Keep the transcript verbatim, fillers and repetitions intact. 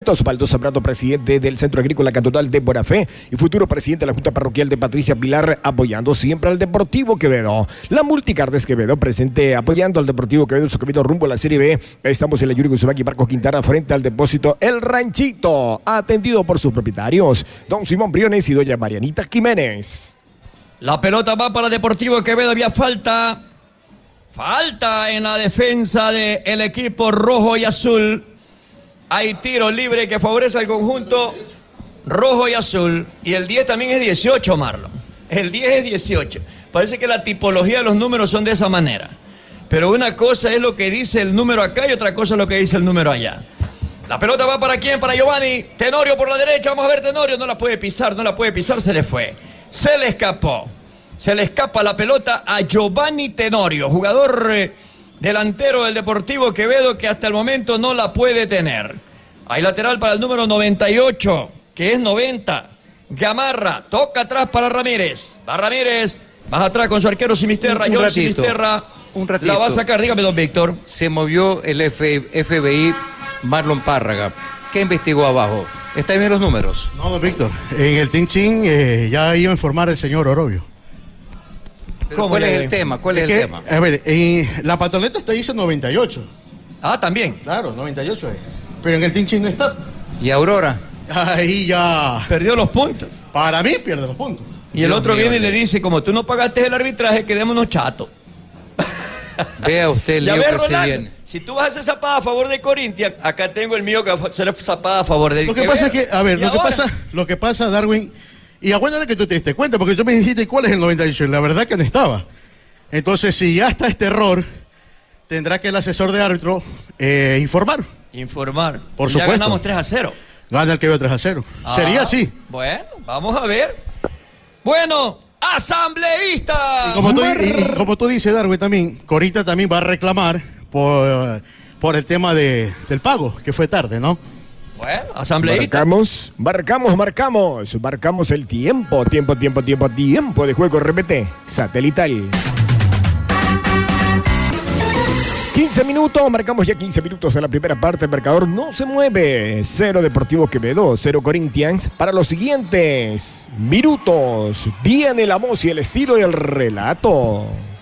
electo Osvaldo Zambrano, presidente del Centro Agrícola Cantonal de Bonafé y futuro presidente de la Junta Parroquial de Patricia Pilar, apoyando siempre al Deportivo Quevedo. La Multicarnes Quevedo presente apoyando al Deportivo Quevedo, su Quevedo rumbo a la Serie B. Estamos en la Yuri Guzmán y Marcos Quintana frente al depósito El Ranchito, atendido por sus propietarios, don Simón Briones y doña Marianita Jiménez. La pelota va para Deportivo Quevedo, había falta, falta en la defensa del equipo rojo y azul. Hay tiro libre que favorece al conjunto rojo y azul. Y el diez también es dieciocho, Marlon. El diez es dieciocho. Parece que la tipología de los números son de esa manera. Pero una cosa es lo que dice el número acá y otra cosa es lo que dice el número allá. La pelota va para quién, para Giovanni. Tenorio por la derecha, vamos a ver Tenorio. No la puede pisar, no la puede pisar, se le fue. Se le escapó. Se le escapa la pelota a Giovanni Tenorio, jugador eh, delantero del Deportivo Quevedo que hasta el momento no la puede tener. Hay lateral para el número noventa y ocho, que es noventa. Gamarra, toca atrás para Ramírez. Va Ramírez, más atrás con su arquero Simisterra. Un, un John ratito, Simisterra un ratito. La va a sacar, dígame, don Víctor. Se movió el F, F B I Marlon Párraga. ¿Qué investigó abajo? ¿Están bien los números? No, don Víctor. En el Tinchín eh, ya iba a informar el señor Orobio. ¿Cuál es el tema? ¿Cuál es, es el que, tema? A ver, en la patoneta está dice noventa y ocho. Ah, también. Claro, noventa y ocho es. Pero en el Tinchín no está. ¿Y Aurora? Ahí ya. Perdió los puntos. Para mí pierde los puntos. Y el Dios otro mío, viene y le- le dice, como tú no pagaste el arbitraje, quedémonos chatos. Vea usted el Ya lío ves, que se Ronaldo, viene. si tú vas a hacer zapada a favor de Corinthians, acá tengo el mío que va a hacer zapada a favor del Lo que Quevedo. pasa es que, a ver, ¿Y lo que ahora? pasa, lo que pasa, Darwin, y aguántale que tú te diste cuenta, porque tú me dijiste cuál es el noventa y ocho, y la verdad que no estaba. Entonces, si ya está este error, tendrá que el asesor de árbitro eh, informar. Informar. Por Ya supuesto. ganamos tres a cero. Gana el que veo tres a cero. Ah, Sería así. Bueno, vamos a ver. Bueno, asambleísta. Y como, tú, y- y como tú dices, Darwin, también, Corita también va a reclamar por, por el tema de, del pago, que fue tarde, ¿no? Bueno, asambleísta. Marcamos, marcamos, marcamos, marcamos el tiempo, tiempo, tiempo, tiempo, tiempo de juego, repete, satelital. quince minutos, marcamos ya quince minutos en la primera parte, el marcador no se mueve, cero Deportivo Quevedo, cero Corinthians. Para los siguientes minutos, viene la voz y el estilo del relato.